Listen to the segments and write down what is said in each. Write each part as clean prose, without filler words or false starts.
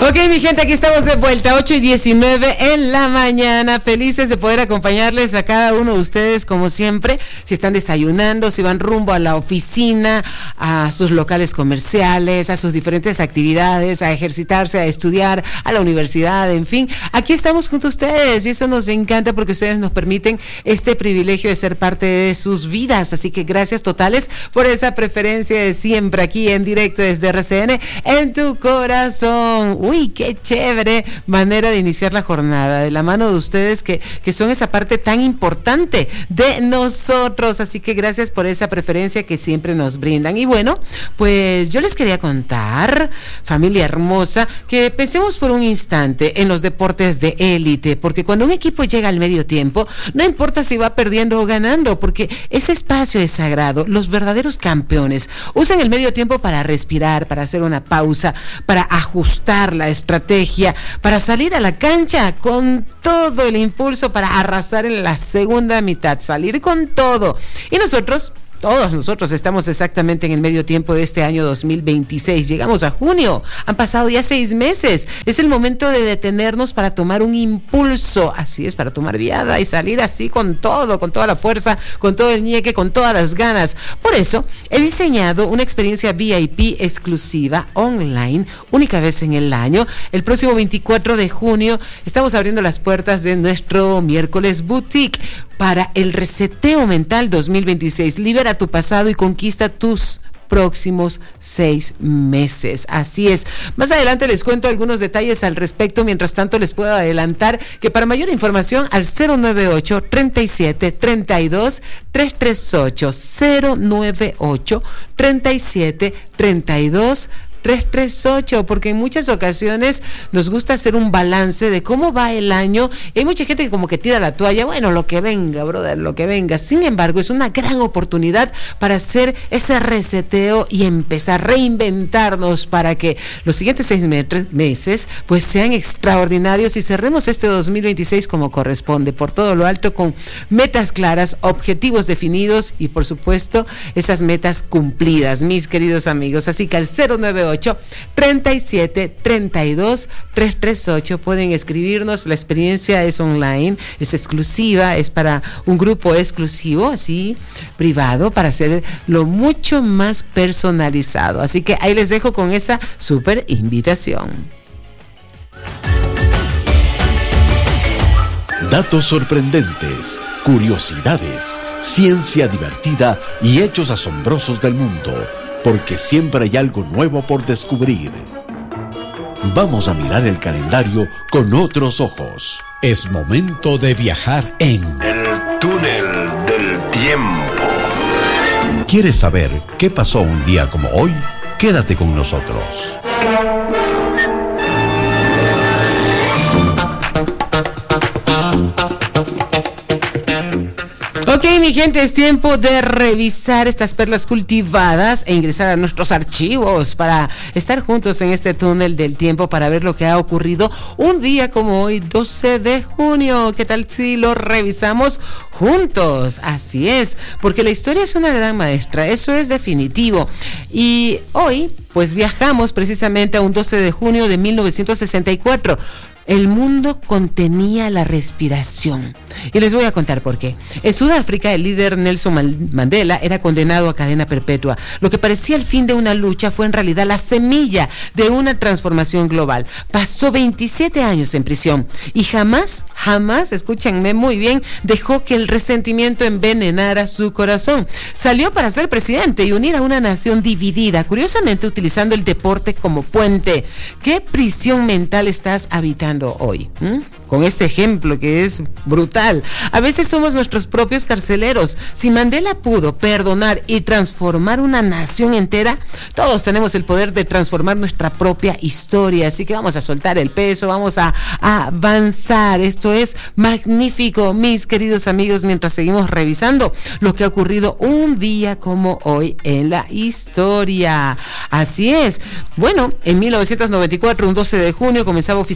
Ok, mi gente, aquí estamos de vuelta, 8:19 en la mañana, felices de poder acompañarles a cada uno de ustedes, como siempre, si están desayunando, si van rumbo a la oficina, a sus locales comerciales, a sus diferentes actividades, a ejercitarse, a estudiar, a la universidad, en fin, aquí estamos junto a ustedes y eso nos encanta porque ustedes nos permiten este privilegio de ser parte de sus vidas, así que gracias totales por esa preferencia de siempre aquí en directo desde RCN, en tu corazón. Uy, qué chévere manera de iniciar la jornada, de la mano de ustedes que son esa parte tan importante de nosotros, así que gracias por esa preferencia que siempre nos brindan. Y bueno, pues yo les quería contar, familia hermosa, que pensemos por un instante en los deportes de élite, porque cuando un equipo llega al medio tiempo, no importa si va perdiendo o ganando, porque ese espacio es sagrado. Los verdaderos campeones usan el medio tiempo para respirar, para hacer una pausa, para ajustar la estrategia, para salir a la cancha con todo el impulso para arrasar en la segunda mitad, salir con todo. Y todos nosotros estamos exactamente en el medio tiempo de este año 2026. Llegamos a junio, han pasado ya 6 meses. Es el momento de detenernos para tomar un impulso, así es, para tomar viada y salir así con todo, con toda la fuerza, con todo el ñeque, con todas las ganas. Por eso he diseñado una experiencia VIP exclusiva online, única vez en el año. El próximo 24 de junio estamos abriendo las puertas de nuestro miércoles boutique para el reseteo mental 2026. Libera tu pasado y conquista tus próximos 6 meses. Así es. Más adelante les cuento algunos detalles al respecto. Mientras tanto, les puedo adelantar que para mayor información al 098 37 32 338 098 37 32 338, porque en muchas ocasiones nos gusta hacer un balance de cómo va el año. Hay mucha gente que como que tira la toalla, bueno, lo que venga, brother, lo que venga. Sin embargo, es una gran oportunidad para hacer ese reseteo y empezar a reinventarnos para que los siguientes 6 meses pues sean extraordinarios y cerremos este 2026 como corresponde, por todo lo alto, con metas claras, objetivos definidos y por supuesto esas metas cumplidas, mis queridos amigos. Así que al 098 37 32 338 pueden escribirnos. La experiencia es online, es exclusiva, es para un grupo exclusivo, así privado, para hacerlo mucho más personalizado. Así que ahí les dejo con esa súper invitación. Datos sorprendentes, curiosidades, ciencia divertida y hechos asombrosos del mundo, porque siempre hay algo nuevo por descubrir. Vamos a mirar el calendario con otros ojos. Es momento de viajar en el túnel del tiempo. ¿Quieres saber qué pasó un día como hoy? Quédate con nosotros. Ok, mi gente, es tiempo de revisar estas perlas cultivadas e ingresar a nuestros archivos para estar juntos en este túnel del tiempo para ver lo que ha ocurrido un día como hoy, 12 de junio. ¿Qué tal si lo revisamos juntos? Así es, porque la historia es una gran maestra, eso es definitivo. Y hoy, pues viajamos precisamente a un 12 de junio de 1964. El mundo contenía la respiración. Y les voy a contar por qué. En Sudáfrica, el líder Nelson Mandela era condenado a cadena perpetua. Lo que parecía el fin de una lucha fue en realidad la semilla de una transformación global. Pasó 27 años en prisión y jamás, escúchenme muy bien, dejó que el resentimiento envenenara su corazón. Salió para ser presidente y unir a una nación dividida, curiosamente utilizando el deporte como puente. ¿Qué prisión mental estás habitando hoy? Con este ejemplo que es brutal. A veces somos nuestros propios carceleros. Si Mandela pudo perdonar y transformar una nación entera, todos tenemos el poder de transformar nuestra propia historia. Así que vamos a soltar el peso, vamos a avanzar. Esto es magnífico, mis queridos amigos, mientras seguimos revisando lo que ha ocurrido un día como hoy en la historia. Así es. Bueno, en 1994, un 12 de junio, comenzaba oficialmente la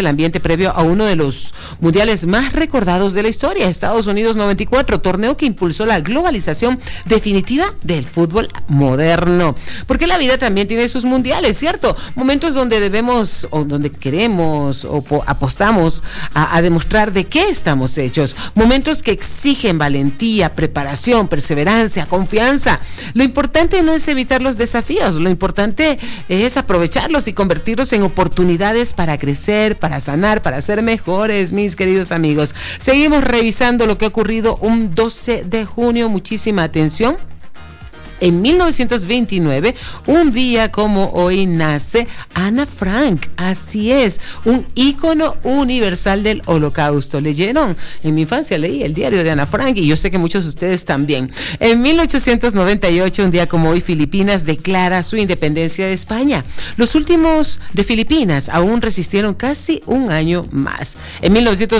ambiente previo a uno de los mundiales más recordados de la historia, Estados Unidos 94, torneo que impulsó la globalización definitiva del fútbol moderno. Porque la vida también tiene sus mundiales, ¿cierto? Momentos donde debemos, o donde queremos, o apostamos a demostrar de qué estamos hechos. Momentos que exigen valentía, preparación, perseverancia, confianza. Lo importante no es evitar los desafíos, lo importante es aprovecharlos y convertirlos en oportunidades para crecer, para sanar, para ser mejores, mis queridos amigos. Seguimos revisando lo que ha ocurrido un 12 de junio. Muchísima atención. En 1929, un día como hoy, nace Ana Frank. Así es, un ícono universal del Holocausto. ¿Leyeron? En mi infancia leí el diario de Ana Frank y yo sé que muchos de ustedes también. En 1898, un día como hoy, Filipinas declara su independencia de España. Los últimos de Filipinas aún resistieron casi un año más. En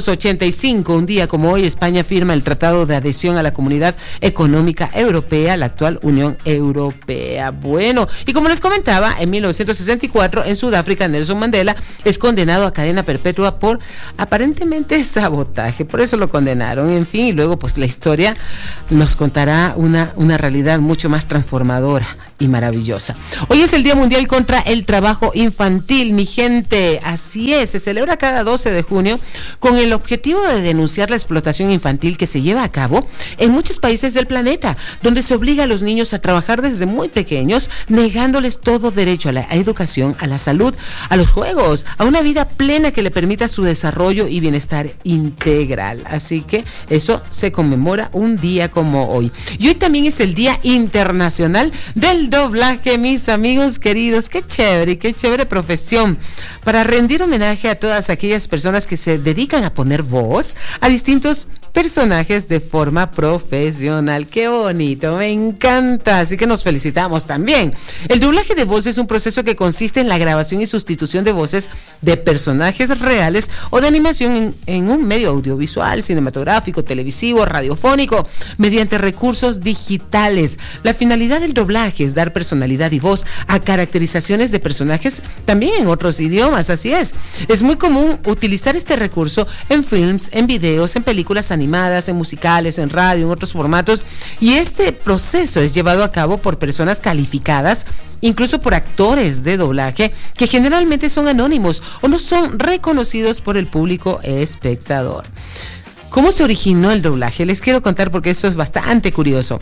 1985, un día como hoy, España firma el Tratado de Adhesión a la Comunidad Económica Europea, la actual Unión Europea. Bueno, y como les comentaba, en 1964 en Sudáfrica, Nelson Mandela es condenado a cadena perpetua por aparentemente sabotaje, por eso lo condenaron. En fin, y luego pues la historia nos contará una realidad mucho más transformadora y maravillosa. Hoy es el Día Mundial contra el Trabajo Infantil, mi gente. Así es, se celebra cada 12 de junio con el objetivo de denunciar la explotación infantil que se lleva a cabo en muchos países del planeta, donde se obliga a los niños a trabajar desde muy pequeños, negándoles todo derecho a la educación, a la salud, a los juegos, a una vida plena que le permita su desarrollo y bienestar integral. Así que eso se conmemora un día como hoy. Y hoy también es el Día Internacional del Doblaje, mis amigos queridos. Qué chévere profesión, para rendir homenaje a todas aquellas personas que se dedican a poner voz a distintos personajes de forma profesional. Qué bonito, me encanta, así que nos felicitamos también. El doblaje de voz es un proceso que consiste en la grabación y sustitución de voces de personajes reales o de animación en un medio audiovisual, cinematográfico, televisivo, radiofónico, mediante recursos digitales. La finalidad del doblaje es dar personalidad y voz a caracterizaciones de personajes también en otros idiomas, así es. Es muy común utilizar este recurso en films, en videos, en películas animadas, en musicales, en radio, en otros formatos, y este proceso es llevado a cabo por personas calificadas, incluso por actores de doblaje que generalmente son anónimos o no son reconocidos por el público espectador. ¿Cómo se originó el doblaje? Les quiero contar porque esto es bastante curioso.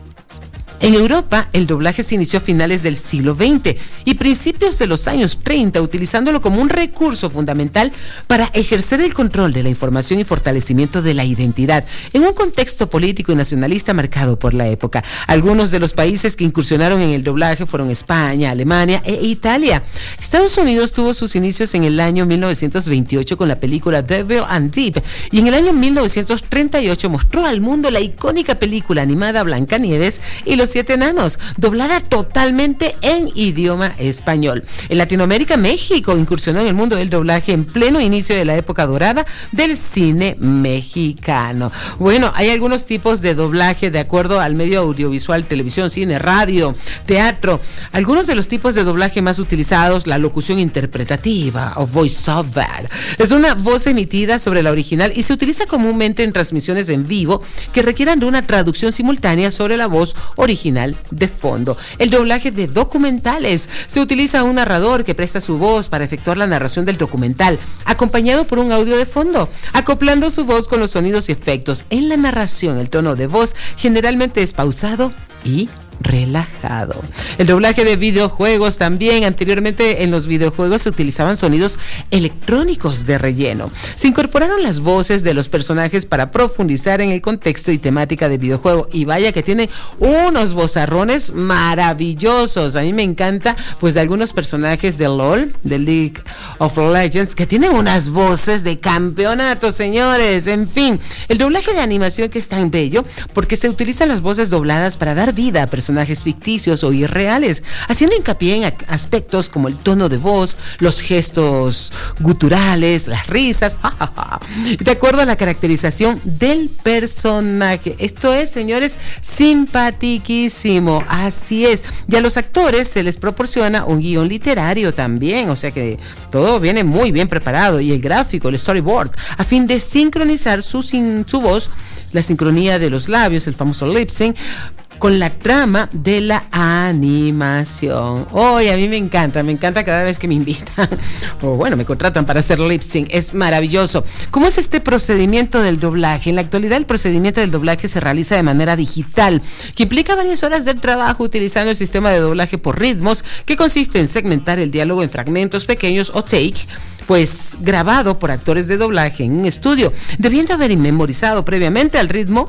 En Europa, el doblaje se inició a finales del siglo XX y principios de los años 30, utilizándolo como un recurso fundamental para ejercer el control de la información y fortalecimiento de la identidad, en un contexto político y nacionalista marcado por la época. Algunos de los países que incursionaron en el doblaje fueron España, Alemania e Italia. Estados Unidos tuvo sus inicios en el año 1928 con la película Devil and Deep, y en el año 1938 mostró al mundo la icónica película animada Blancanieves y los 7 enanos, doblada totalmente en idioma español. En Latinoamérica, México incursionó en el mundo del doblaje en pleno inicio de la época dorada del cine mexicano. Bueno, hay algunos tipos de doblaje de acuerdo al medio audiovisual, televisión, cine, radio, teatro. Algunos de los tipos de doblaje más utilizados: la locución interpretativa o voiceover. Es una voz emitida sobre la original y se utiliza comúnmente en transmisiones en vivo que requieran de una traducción simultánea sobre la voz original de fondo. El doblaje de documentales: se utiliza un narrador que presta su voz para efectuar la narración del documental, acompañado por un audio de fondo, acoplando su voz con los sonidos y efectos. En la narración, el tono de voz generalmente es pausado y relajado. El doblaje de videojuegos también. Anteriormente en los videojuegos se utilizaban sonidos electrónicos de relleno. Se incorporaron las voces de los personajes para profundizar en el contexto y temática del videojuego, y vaya que tienen unos vozarrones maravillosos. A mí me encanta pues de algunos personajes de LOL, de League of Legends, que tienen unas voces de campeonato, señores. En fin, el doblaje de animación, que es tan bello porque se utilizan las voces dobladas para dar vida a personajes personajes ficticios o irreales, haciendo hincapié en aspectos como el tono de voz, los gestos guturales, las risas, de acuerdo a la caracterización del personaje. Esto es, señores, simpatiquísimo, así es. Y a los actores se les proporciona un guión literario también, o sea que todo viene muy bien preparado, y el gráfico, el storyboard, a fin de sincronizar su voz, la sincronía de los labios, el famoso lip sync, con la trama de la animación. Oye, a mí me encanta cada vez que me invitan o bueno, me contratan para hacer lip sync, es maravilloso. ¿Cómo es este procedimiento del doblaje? En la actualidad el procedimiento del doblaje se realiza de manera digital, que implica varias horas de trabajo utilizando el sistema de doblaje por ritmos, que consiste en segmentar el diálogo en fragmentos pequeños o take, pues grabado por actores de doblaje en un estudio, debiendo haber memorizado previamente al ritmo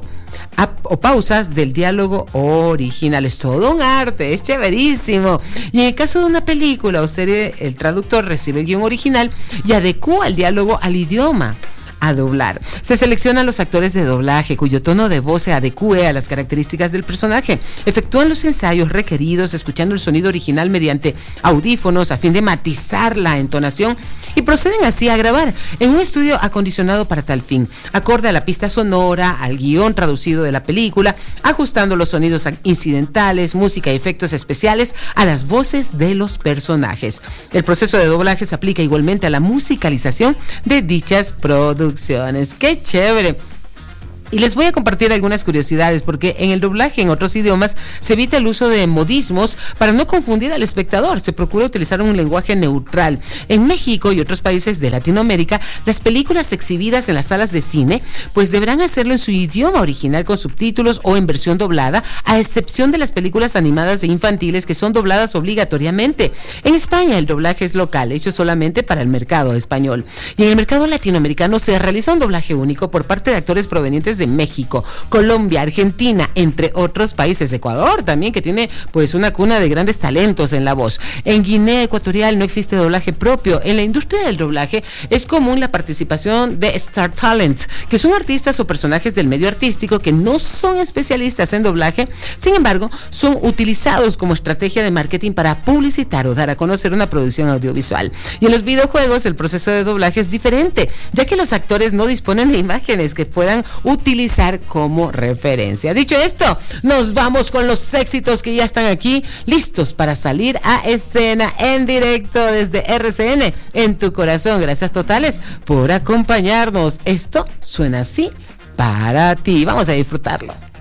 o pausas del diálogo original. Es todo un arte, es chéverísimo. Y en el caso de una película o serie, el traductor recibe el guión original y adecúa el diálogo al idioma a doblar. Se seleccionan los actores de doblaje cuyo tono de voz se adecue a las características del personaje. Efectúan los ensayos requeridos escuchando el sonido original mediante audífonos a fin de matizar la entonación, y proceden así a grabar en un estudio acondicionado para tal fin, acorde a la pista sonora, al guión traducido de la película, ajustando los sonidos incidentales, música y efectos especiales a las voces de los personajes. El proceso de doblaje se aplica igualmente a la musicalización de dichas producciones. ¡Qué chévere! Y les voy a compartir algunas curiosidades, porque en el doblaje en otros idiomas se evita el uso de modismos para no confundir al espectador. Se procura utilizar un lenguaje neutral. En México y otros países de Latinoamérica, las películas exhibidas en las salas de cine pues deberán hacerlo en su idioma original con subtítulos o en versión doblada, a excepción de las películas animadas e infantiles que son dobladas obligatoriamente. En España el doblaje es local, hecho solamente para el mercado español. Y en el mercado latinoamericano se realiza un doblaje único por parte de actores provenientes de México, Colombia, Argentina, entre otros países. Ecuador también, que tiene pues una cuna de grandes talentos en la voz. En Guinea Ecuatorial no existe doblaje propio. En la industria del doblaje es común la participación de Star Talent, que son artistas o personajes del medio artístico que no son especialistas en doblaje, sin embargo son utilizados como estrategia de marketing para publicitar o dar a conocer una producción audiovisual. Y en los videojuegos el proceso de doblaje es diferente, ya que los actores no disponen de imágenes que puedan utilizar como referencia. Dicho esto, nos vamos con los éxitos que ya están aquí, listos para salir a escena en directo desde RCN en tu corazón. Gracias totales por acompañarnos. Esto suena así para ti. Vamos a disfrutarlo.